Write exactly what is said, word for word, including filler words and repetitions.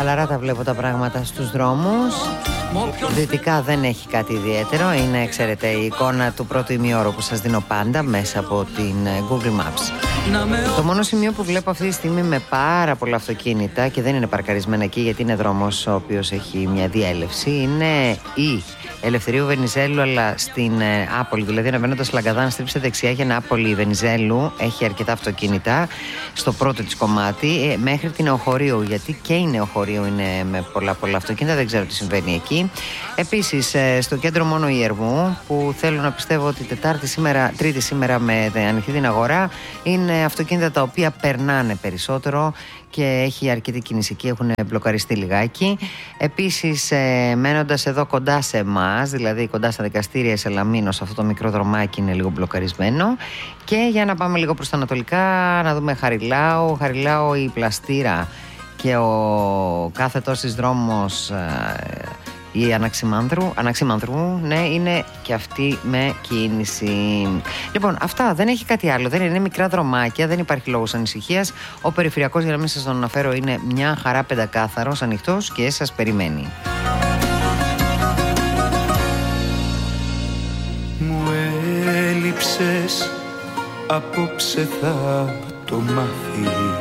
χαλαρά τα βλέπω τα πράγματα στους δρόμους. Δυτικά δεν έχει κάτι ιδιαίτερο. Είναι, ξέρετε, η εικόνα του πρώτου ημιώρου που σας δίνω πάντα μέσα από την Google Maps. Το μόνο σημείο που βλέπω αυτή τη στιγμή με πάρα πολλά αυτοκίνητα και δεν είναι παρκαρισμένα εκεί γιατί είναι δρόμος ο οποίος έχει μια διέλευση, είναι η Ελευθερίου Βενιζέλου, αλλά στην ε, Άπολη, δηλαδή αναβαίνοντας Λαγκαδά, να στρίψετε δεξιά για Νάπολη Βενιζέλου, έχει αρκετά αυτοκίνητα στο πρώτο της κομμάτι, ε, μέχρι την Νεοχωρίου, γιατί και η Νεοχωρίου είναι με πολλά πολλά αυτοκίνητα, δεν ξέρω τι συμβαίνει εκεί. Επίσης ε, στο κέντρο μόνο Ιερμού, που θέλω να πιστεύω ότι Τετάρτη σήμερα, Τρίτη σήμερα με ανοιχτή την αγορά, είναι αυτοκίνητα τα οποία περνάνε περισσότερο και έχει αρκετή κίνηση εκεί, έχουν μπλοκαριστεί λιγάκι. Επίσης, ε, μένοντας εδώ κοντά σε εμάς, δηλαδή κοντά στα δικαστήρια Σελαμίνος, αυτό το μικρό δρομάκι είναι λίγο μπλοκαρισμένο. Και για να πάμε λίγο προς τα ανατολικά, να δούμε Χαριλάου, Χαριλάου η Πλαστήρα και ο κάθετος της δρόμος ε, η Αναξιμάνδρου, Αναξιμάνδρου, ναι, είναι και αυτή με κίνηση. Λοιπόν, αυτά, δεν έχει κάτι άλλο. Δεν είναι μικρά δρομάκια, δεν υπάρχει λόγος ανησυχίας. Ο περιφερειακός, για να μην σας τον αναφέρω, είναι μια χαρά πεντακάθαρος, ανοιχτός και σας περιμένει. Μου έλειψες, απόψε θα το μάθεις.